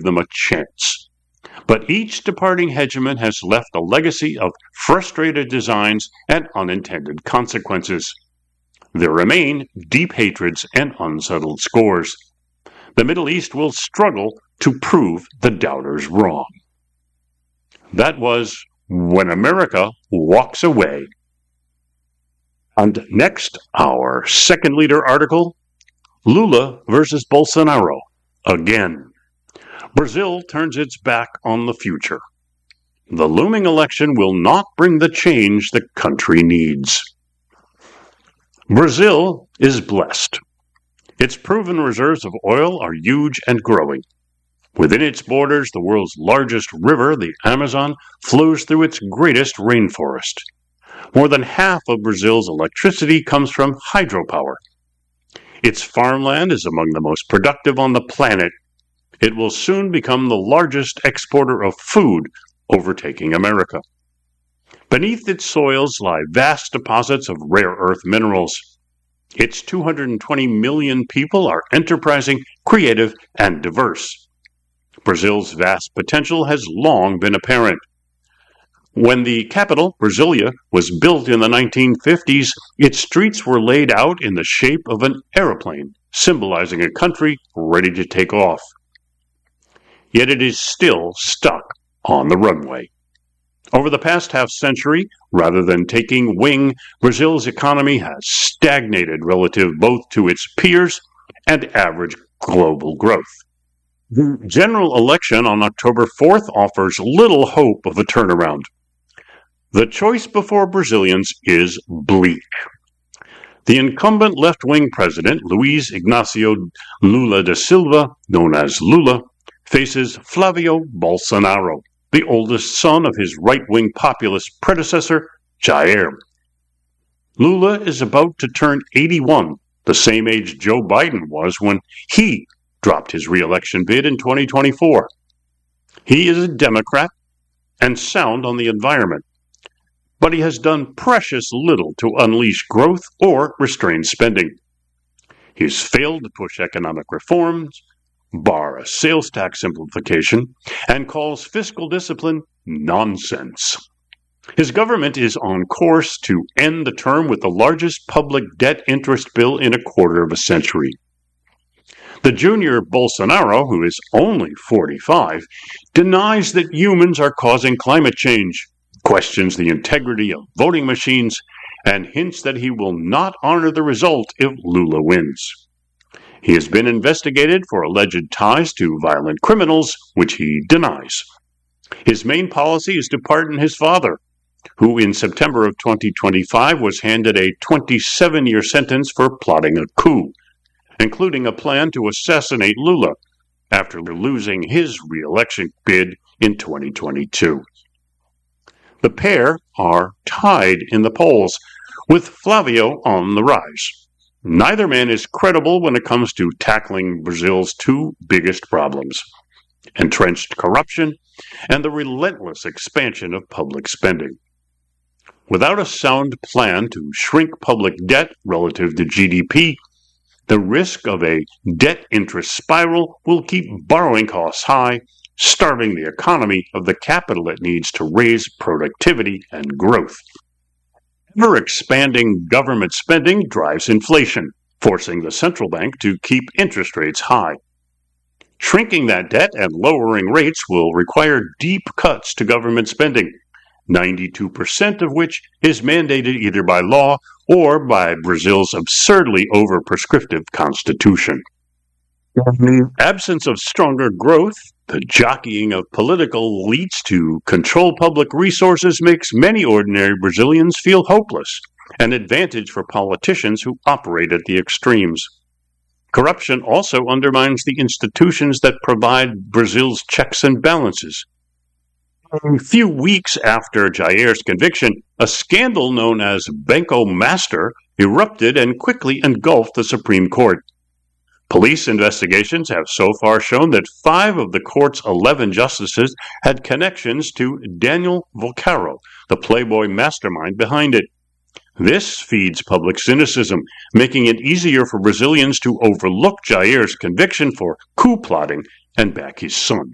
them a chance. But each departing hegemon has left a legacy of frustrated designs and unintended consequences. There remain deep hatreds and unsettled scores. The Middle East will struggle to prove the doubters wrong. That was When America Walks Away. And next, our second leader article, Lula versus Bolsonaro. Again, Brazil turns its back on the future. The looming election will not bring the change the country needs. Brazil is blessed. Its proven reserves of oil are huge and growing. Within its borders, the world's largest river, the Amazon, flows through its greatest rainforest. More than half of Brazil's electricity comes from hydropower. Its farmland is among the most productive on the planet. It will soon become the largest exporter of food, overtaking America. Beneath its soils lie vast deposits of rare earth minerals. Its 220 million people are enterprising, creative, and diverse. Brazil's vast potential has long been apparent. When the capital, Brasilia, was built in the 1950s, its streets were laid out in the shape of an aeroplane, symbolizing a country ready to take off. Yet it is still stuck on the runway. Over the past half-century, rather than taking wing, Brazil's economy has stagnated relative both to its peers and average global growth. The general election on October 4th offers little hope of a turnaround. The choice before Brazilians is bleak. The incumbent left-wing president, Luiz Inácio Lula da Silva, known as Lula, faces Flávio Bolsonaro, the oldest son of his right-wing populist predecessor, Jair. Lula is about to turn 81, the same age Joe Biden was when he dropped his re-election bid in 2024. He is a Democrat and sound on the environment, but he has done precious little to unleash growth or restrain spending. He's failed to push economic reforms, bar a sales tax simplification, and calls fiscal discipline nonsense. His government is on course to end the term with the largest public debt interest bill in a quarter of a century. The junior Bolsonaro, who is only 45, denies that humans are causing climate change, questions the integrity of voting machines, and hints that he will not honor the result if Lula wins. He has been investigated for alleged ties to violent criminals, which he denies. His main policy is to pardon his father, who in September of 2025 was handed a 27-year sentence for plotting a coup, including a plan to assassinate Lula after losing his re-election bid in 2022. The pair are tied in the polls, with Flávio on the rise. Neither man is credible when it comes to tackling Brazil's two biggest problems: entrenched corruption and the relentless expansion of public spending. Without a sound plan to shrink public debt relative to GDP, the risk of a debt interest spiral will keep borrowing costs high, starving the economy of the capital it needs to raise productivity and growth. Ever-expanding government spending drives inflation, forcing the central bank to keep interest rates high. Shrinking that debt and lowering rates will require deep cuts to government spending, 92% of which is mandated either by law or by Brazil's absurdly over-prescriptive constitution. In the absence of stronger growth, the jockeying of political elites to control public resources makes many ordinary Brazilians feel hopeless, an advantage for politicians who operate at the extremes. Corruption also undermines the institutions that provide Brazil's checks and balances. A few weeks after Jair's conviction, a scandal known as Banco Master erupted and quickly engulfed the Supreme Court. Police investigations have so far shown that 5 of the court's 11 justices had connections to Daniel Volcaro, the Playboy mastermind behind it. This feeds public cynicism, making it easier for Brazilians to overlook Jair's conviction for coup plotting and back his son.